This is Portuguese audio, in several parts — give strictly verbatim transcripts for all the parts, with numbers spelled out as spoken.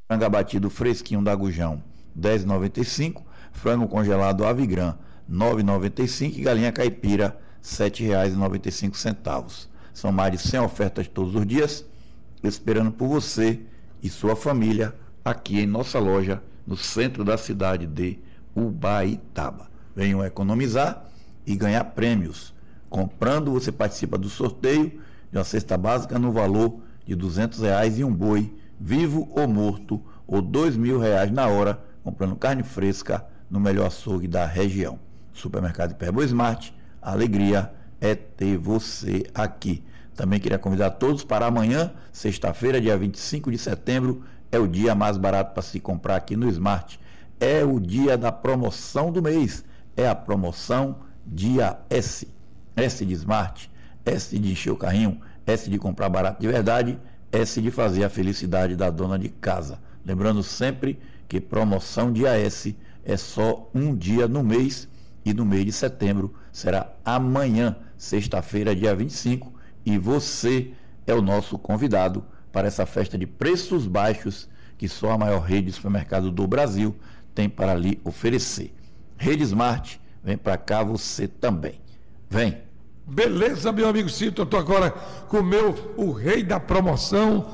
Frango abatido fresquinho da Gujão, dez reais e noventa e cinco centavos. Frango congelado Avigran, nove reais e noventa e cinco centavos. E galinha caipira, sete reais e noventa e cinco centavos. São mais de cem ofertas todos os dias, esperando por você e sua família aqui em nossa loja, no centro da cidade de Ubaitaba. Venham economizar e ganhar prêmios. Comprando, você participa do sorteio de uma cesta básica no valor de duzentos reais e um boi, vivo ou morto, ou dois mil reais na hora, comprando carne fresca no melhor açougue da região. Supermercado Hiperboa Smart, a alegria é ter você aqui. Também queria convidar todos para amanhã, sexta-feira, dia vinte e cinco de setembro, é o dia mais barato para se comprar aqui no Smart. É o dia da promoção do mês, é a promoção dia S. S de Smart, S de encher o carrinho, S de comprar barato de verdade, S de fazer a felicidade da dona de casa. Lembrando sempre que promoção dia S é só um dia no mês, e no mês de setembro será amanhã, sexta-feira, dia vinte e cinco, e você é o nosso convidado para essa festa de preços baixos que só a maior rede de supermercado do Brasil tem para lhe oferecer. Rede Smart, vem para cá você também. Vem. Beleza, meu amigo Cito, eu estou agora com o meu, o rei da promoção,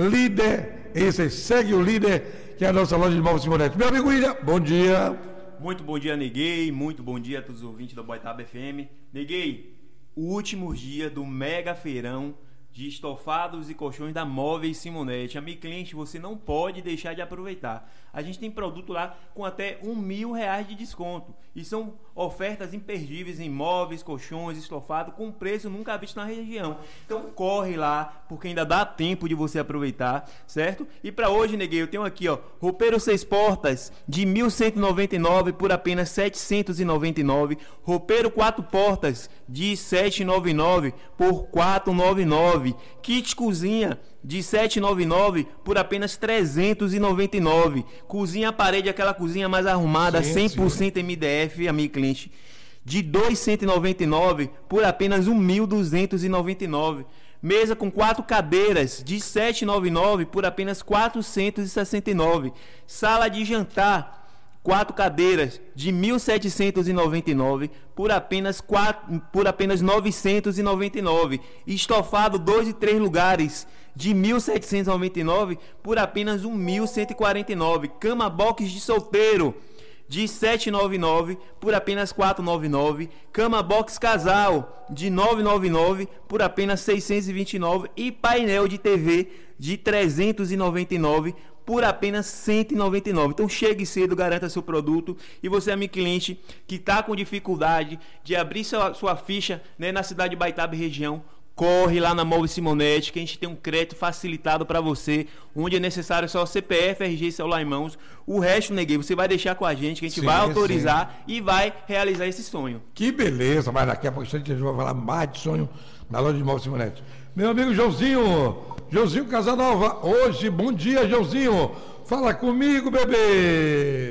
líder, esse segue o líder, que é a nossa loja de móveis Simonetti. Meu amigo William, bom dia. Muito bom dia, Neguei, muito bom dia a todos os ouvintes da Ubaitaba F M. Neguei, o último dia do mega feirão de estofados e colchões da Móveis Simonetti. Amigo cliente, você não pode deixar de aproveitar. A gente tem produto lá com até um mil reais de desconto. E são ofertas imperdíveis em móveis, colchões, estofado, com preço nunca visto na região. Então corre lá, porque ainda dá tempo de você aproveitar, certo? E para hoje, Neguei, eu tenho aqui, ó, roupeiro seis portas de mil cento e noventa e nove por apenas setecentos e noventa e nove. Roupeiro quatro portas de setecentos e noventa e nove por quatrocentos e noventa e nove. Kit cozinha de setecentos e noventa e nove por apenas trezentos e noventa e nove. Cozinha à parede, aquela cozinha mais arrumada, sim, cem por cento sim. M D F, amigo cliente, de duzentos e noventa e nove por apenas mil duzentos e noventa e nove. Mesa com quatro cadeiras de setecentos e noventa e nove por apenas quatrocentos e sessenta e nove. Sala de jantar, quatro cadeiras de mil setecentos e noventa e nove por apenas, quatro, por apenas novecentos e noventa e nove. Estofado dois e três lugares de mil setecentos e noventa e nove por apenas mil cento e quarenta e nove. Cama box de solteiro de setecentos e noventa e nove por apenas quatrocentos e noventa e nove. Cama box casal de novecentos e noventa e nove por apenas seiscentos e vinte e nove. E painel de T V de trezentos e noventa e nove por apenas cento e noventa e nove. Então chegue cedo, garanta seu produto. E você, amigo cliente, que está com dificuldade de abrir sua, sua ficha, né, na cidade de Ubaitaba e região, corre lá na Móveis Simonetti, que a gente tem um crédito facilitado para você, onde é necessário só C P F, R G e celular em mãos. O resto, Neguei, você vai deixar com a gente, que a gente sim, vai autorizar sim. e vai realizar esse sonho. Que beleza, mas daqui a pouco a gente vai falar mais de sonho na loja de Móveis Simonetti. Meu amigo Joãozinho, Joãozinho Casanova, hoje, bom dia, Joãozinho. Fala comigo, bebê.